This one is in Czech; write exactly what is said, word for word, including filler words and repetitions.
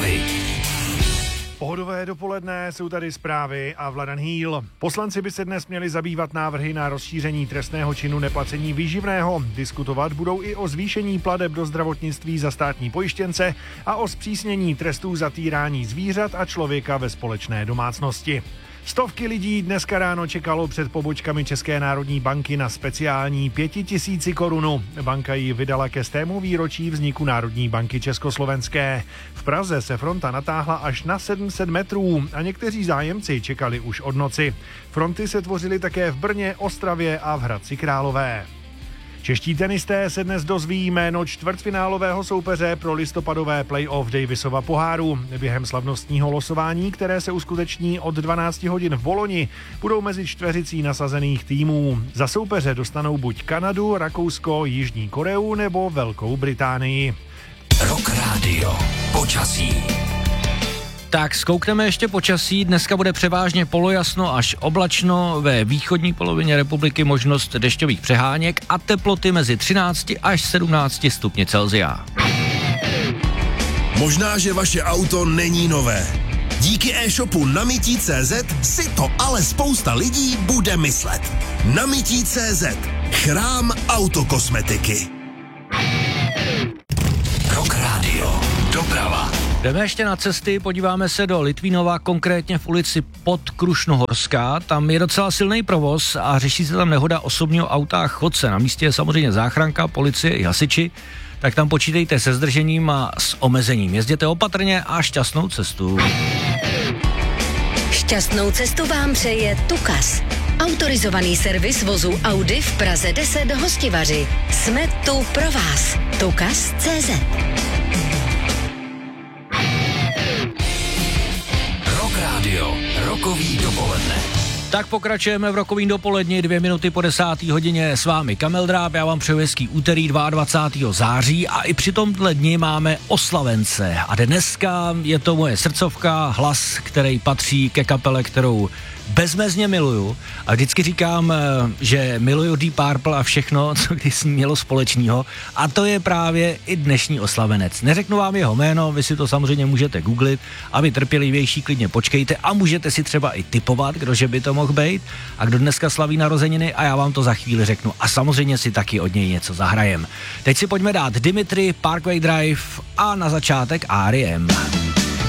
Zprávy. Pohodové dopoledne, jsou tady zprávy a Vladan Hýl. Poslanci by se dnes měli zabývat návrhy na rozšíření trestného činu neplacení výživného. Diskutovat budou i o zvýšení plateb do zdravotnictví za státní pojištěnce a o zpřísnění trestů za týrání zvířat a člověka ve společné domácnosti. Stovky lidí dneska ráno čekalo před pobočkami České národní banky na speciální pětitisíci korunu. Banka ji vydala ke stému výročí vzniku Národní banky československé. V Praze se fronta natáhla až na sedm set metrů a někteří zájemci čekali už od noci. Fronty se tvořily také v Brně, Ostravě a v Hradci Králové. Čeští tenisté se dnes dozví jméno čtvrtfinálového soupeře pro listopadové play-off Davisova poháru. Během slavnostního losování, které se uskuteční od dvanáct hodin v Boloni, budou mezi čtveřicí nasazených týmů. Za soupeře dostanou buď Kanadu, Rakousko, Jižní Koreu nebo Velkou Británii. Rock Radio. Počasí. Tak zkoukneme ještě počasí. Dneska bude převážně polojasno až oblačno, ve východní polovině republiky možnost dešťových přeháněk a teploty mezi třináct až sedmnáct stupně Celsia. Možná, že vaše auto není nové. Díky e-shopu namití tečka cé zet si to ale spousta lidí bude myslet. namití tečka cé zet. Chrám autokosmetiky. Rock Radio. Doprava. Jdeme ještě na cesty, podíváme se do Litvínova, konkrétně v ulici Podkrušnohorská. Tam je docela silný provoz a řeší se tam nehoda osobního auta a chodce. Na místě je samozřejmě záchranka, policie i hasiči, tak tam počítejte se zdržením a s omezením. Jezděte opatrně a šťastnou cestu. Šťastnou cestu vám přeje Tukas. Autorizovaný servis vozu Audi v Praze deset Hostivaři. Jsme tu pro vás. Tukas tečka cé zet. Radio. Rokový dopoledne. Tak pokračujeme v rokovým dopoledni, dvě minuty po desáté hodině, s vámi Kamil Dráb, já vám přeju hezký úterý dvacátého druhého září a i při tomhle dni máme oslavence a dneska je to moje srdcovka, hlas, který patří ke kapele, kterou bezmezně miluju a vždycky říkám, že miluju Deep Purple a všechno, co když s ní mělo společného a to je právě i dnešní oslavenec. Neřeknu vám jeho jméno, vy si to samozřejmě můžete googlit a vy trpělivější klidně počkejte a můžete si třeba i tipovat, kdože by to mohl být a kdo dneska slaví narozeniny a já vám to za chvíli řeknu a samozřejmě si taky od něj něco zahrajem. Teď si pojďme dát Dimitri, Parkway Drive a na začátek R E M.